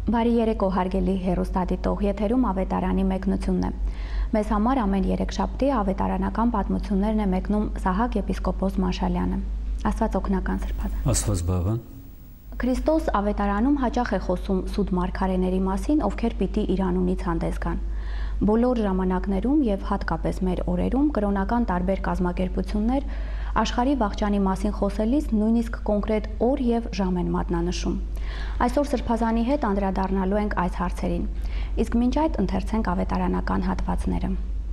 Բարի երեկո հարգելի հեռուստադիտող, եթերում ավետարանի մեկնությունն է։ Մեզ համար ամեն երեքշաբթի ավետարանական պատմություններն է մեկնում Սահակ եպիսկոպոս Մաշալյանը։ Աստված օգնական Սրբազան։ Աստված բավան։ Քրիստոս ավետարանում հաճախ է խոսում սուտ մարգարեների մասին, ովքեր պիտի իր անունից հանդես գան։ Բոլոր ժամանակներում եւ հատկապես մեր օրերում կրոնական տարբեր կազմակերպություններ աշխարհի վախճանի մասին խոսելիս նույնիսկ կոնկրետ օր եւ ժամ են մատնանշում։ Այսօր Սրբազանի հետ անդրադառնալու ենք այս հարցերին։ Իսկ մինչ այդ ընթերցենք ավետարանական հատվածները։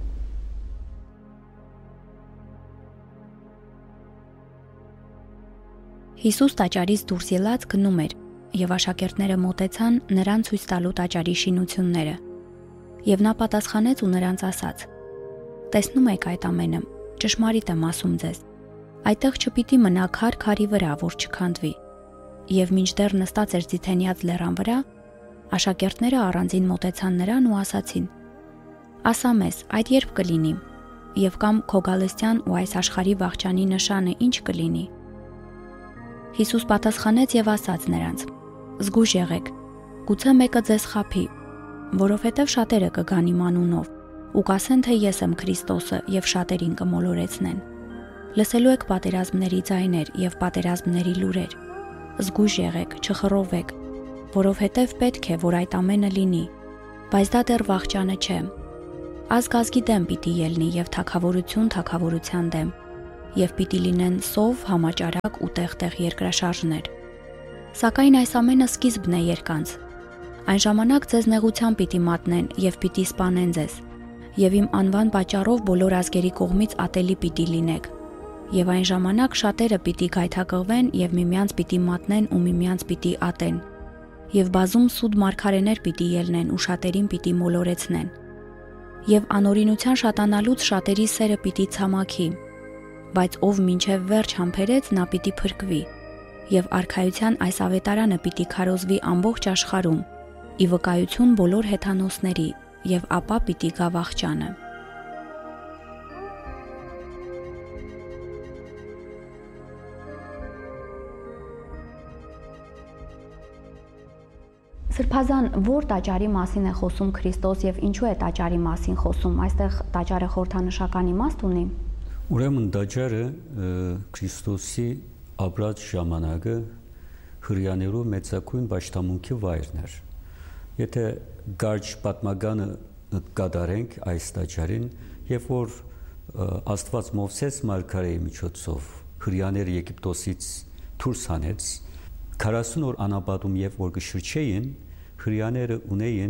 Հիսուս տաճարից դուրս ելած գնում էր, եւ աշակերտները մոտեցան նրան ցույց տալու տաճարի շինությունները։ Եվ նա պատասխանեց ու նրանց ասաց. «Տեսնում եք այդ ամենը, ճշմարիտ եմ ասում ձեզ, այդտեղ չպիտի մնա քար քարի վրա, որ չքանդվի»։ Եվ մինչդեռ նստած էր Ձիթենյաց լեռան վրա, աշակերտները առանձին մոտեցան նրան ու ասացին. «Ասա մեզ, այդ երբ կլինի, եւ կամ քո գալստյան ու այս աշխարհի վախճանի նշանը ինչ կլինի»։ Հիսուս պատասխանեց եւ ասաց նրանց. «Զգույշ եղեք, գուցե մեկը ձեզ խաբի, որովհետև շատերը կգան իմ անունով ու կասեն, թե ես եմ Քրիստոսը եւ շատերին կմոլորեցնեն։ Լսելու եք պատերազմների ձայներ եւ պատերազմների լուրեր։ Զգույշ եղեք, չխռովեք, որովհետև պետք է, որ այդ ամենը լինի, բայց դա դեռ վախճանը չէ։ Ազգ ազգի դեմ պիտի ելնի եւ թագավորություն թագավորության դեմ, եւ պիտի լինեն սով, համաճարակ ու տեղ-տեղ երկրաշարժներ։ Սակայն այս ամենը սկիզբն է երկանց։ Այն ժամանակ ձեզ նեղության պիտի մատնեն եւ պիտի սպանեն ձեզ, եւ իմ անվան պատճառով բոլոր ազգերի կողմից ատելի պիտի լինեք։ Եվ այն ժամանակ շատերը պիտի գայթակղվեն եւ միմյանց պիտի մատնեն ու միմյանց պիտի ատեն։ Եվ բազում սուտ մարգարեներ պիտի ելնեն ու շատերին պիտի մոլորեցնեն։ Եվ անօրինության շատանալուց շատերի սերը պիտի ցամաքի, բայց ով մինչև վերջ համբերեց, նա պիտի փրկվի։ Եվ արքայության այս ավետարանը պիտի քարոզվի ամբողջ աշխարհում, ի վկայություն բոլոր հեթանոսների, եւ ապա պիտի գա վախճանը։ Սրբազան, որ տաճարի մասին է խոսում Քրիստոս եւ ինչու է տաճարի մասին խոսում։ Այստեղ տաճարը խորհրդանշական իմաստ ունի։ Ուրեմն տաճարը Քրիստոսի ապրած ժամանակը հրյաներու մեծակույն պաշտամունքի վայրն էր։ Եթե գարջ պատմականը կատարենք այս տաճարին, երբ որ Աստված Մովսես մարգարեի միջոցով հրյաները Եգիպտոսից դուրս հանեց, 40 օր անապատում երբ որ կշրջեին, հրյաները ունեին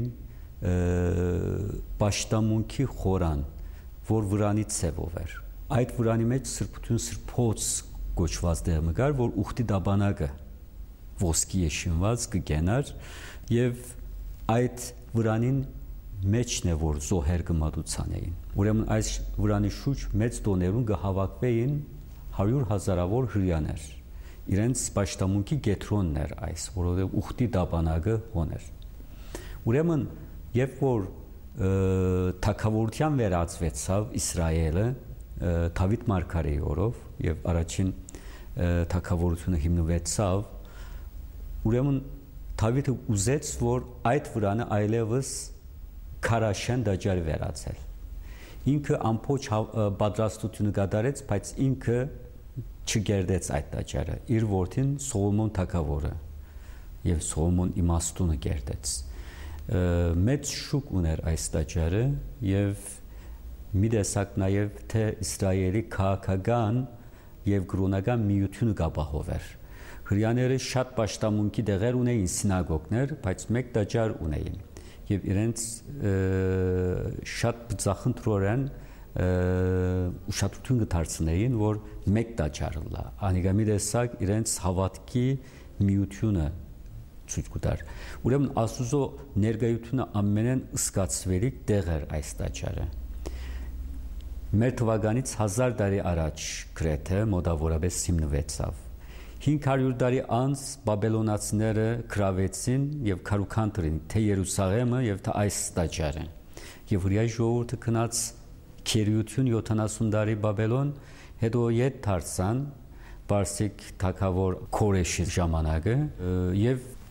պաշտամունքի խորան, որ վրանի ցևով էր։ Այդ վրանի մեջ սրբություն սրբոց կոչված դեղը կար, որ ուխտի դաբանակը ոսկի է շինված կգենար եւ այդ վրանին մեջն է որ զոհեր կմատուցան էին։ Ուրեմն այս վրանի շուրջ մեծ տոներուն կհավաքվեին 100,000-ավոր հրյաներ։ Իրենց պաշտամունքի գետրոնն էր այս, որովհետև ուխտի դաբանակը հոներ։ Ուրեմն երբ որ թագավորության վերածվեցավ Իսրայելը Դավիթ մարգարեի օրով եւ առաջին թագավորությունը հիմնվեցավ, ուրեմն Դավիթը ուզեց, որ այդ վրանը այլևս քարաշեն տաճարի վերածել։ Ինքը ամբողջ պատրաստությունը կատարեց, բայց ինքը չգերդեց այդ տաճարը։ Իր որդին Սողոմոն թագավորը եւ Սողոմոն իմաստունը գերդեց։ Մեծ շուկ ուներ այս տաճարը եւ մի տեսակ նաեւ թե Իսրայելի քաղաքական եւ կրոնական միությունը կապահովեր։ Հրյաները շատ պաշտամունքի դեղեր ունեին սինագոգներ, բայց մեկ տաճար ունեին եւ իրենց շատ բծախնդրորեն ուշադրություն կդարձնեին, որ մեկ տաճար լա։ Անիկամի տեսակ իրենց հավատքի միությունը ցույց կտար։ Ուրեմն Աստուծո ներկայությունը ամենեն ըսկացվելիք տեղ էր այս տաճարը։ Մեր թվականից 1000 տարի առաջ գրեթե մոտավորապես հիմնվեցավ։ 500 տարի անց բաբելոնացիները գրավեցին եւ քարուքանտրին թե Երուսաղեմը եւ թե այս տաճարը։ Եվ հրյա ժողովուրդը գնաց քերիություն 70 տարի Բաբելոն, հետո ետ դարձան Պարսիկ թագավոր Քորեշի ժամանակը եւ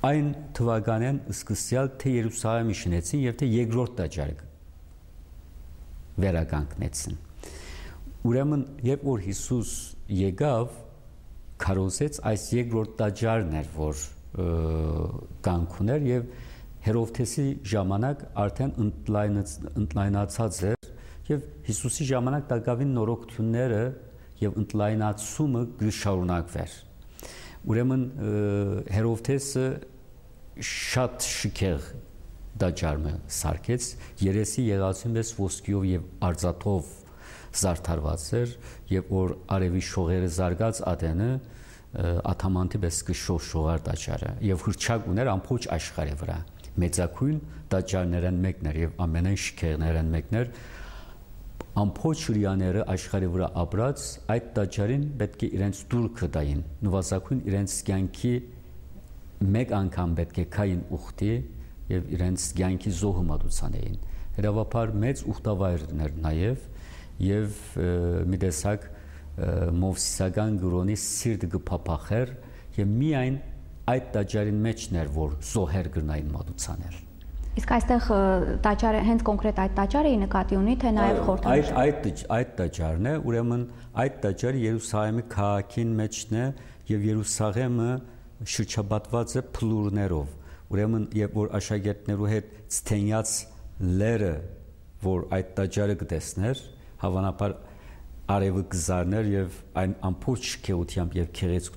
այն թվականին սկսյալ թե Երուսաղեմի շինեցին եւ թե երկրորդ տաճարը վերականգնեցին։ Ուրեմն երբ որ Հիսուս եկավ, քարոզեց այս երկրորդ տաճարն էր, որ կանգ ուներ եւ Հերովդեսի ժամանակ արդեն ընդլայնացած էր եւ Հիսուսի ժամանակ տակավին նորոգությունները եւ ընդլայնացումը գշարունակվեր։ Ուրեմն Հերովդեսը շատ շքեղ տաճարը սարքեց, երեսի եղածին պես ոսկիով եւ արծաթով զարդարված էր եւ որ արևի շողերը զարգած ադենը աթամանտի պես կշոշողար տաճարը եւ հրճակ ուներ ամբողջ աշխարհի վրա մեծակույն տաճարներն մեկն էր եւ ամենայն շքեղներն մեկն էր ամբողջ հрьяաները աշխարհի վրա ապրած այդ տաճարին պետք է իրենց դուրքը տային նվազագույն իրենց կյանքի մեկ անգամ պետք է քային ուխտի եւ իրենց կյանքի զոհը մատուցան էին հրավապար մեծ ուխտավայրներ նաեւ եւ մի տեսակ մովսիսական գրոնի սիրտ գփափախեր եւ միայն այդ տաճարին մեջն էր որ զոհեր գրնային մատուցաներ իսկ այստեղ տաճարը հենց կոնկրետ այդ տաճարը նկատի ունի թե նաեւ խորհրդանիշ այդ տաճարն է ուրեմն այդ տաճարը Երուսաղեմի քաղաքին մեջն է եւ Երուսաղեմը շրջապատված է փլուրներով ուրեմն երբ որ աշակերտներու հետ ցտենյաց լերը որ այդ տաճարը կտեսներ հավանաբար արևը կզարներ եւ այն ամբողջ քեությամբ եւ քեղեցիկ